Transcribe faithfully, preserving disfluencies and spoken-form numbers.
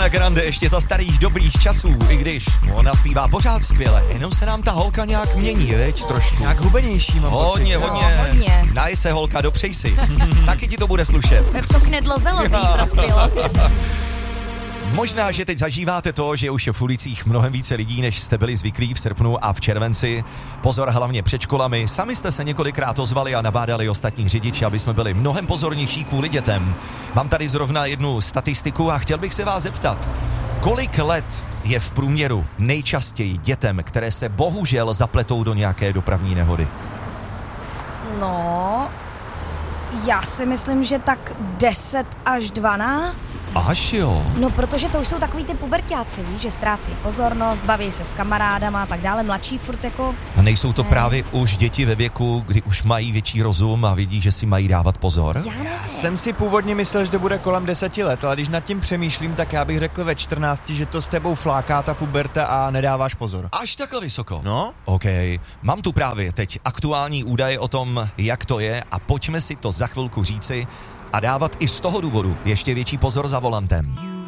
Grande ještě za starých dobrých časů, i když ona zpívá pořád skvěle, jenom se nám ta holka nějak mění, veď, trošku. Nějak hubenější mám pocit. Hodně, hodně. No, hodně. Naj se holka, dopřej si. Taky ti to bude slušet. Pepřo knedlo zelový prospělo. Možná, že teď zažíváte to, že už je v ulicích mnohem více lidí, než jste byli zvyklí v srpnu a v červenci. Pozor hlavně před školami. Sami jste se několikrát ozvali a nabádali ostatní řidiči, aby jsme byli mnohem pozornější kvůli dětem. Mám tady zrovna jednu statistiku a chtěl bych se vás zeptat, kolik let je v průměru nejčastěji dětem, které se bohužel zapletou do nějaké dopravní nehody? No, já si myslím, že tak deset až dvanáct. Až jo. No, protože to už jsou takový ty puberťáci, víš, že ztrácí pozornost, baví se s kamarádama a tak dále, mladší furt jako... A nejsou to právě už děti ve věku, kdy už mají větší rozum a vidí, že si mají dávat pozor? Já nevím. Jsem si původně myslel, že to bude kolem deseti let, ale když nad tím přemýšlím, tak já bych řekl ve čtrnácti, že to s tebou fláká ta puberta a nedáváš pozor. Až takhle vysoko? No? OK, mám tu právě teď aktuální údaje o tom, jak to je a pojďme si to za chvilku říci a dávat i z toho důvodu ještě větší pozor za volantem.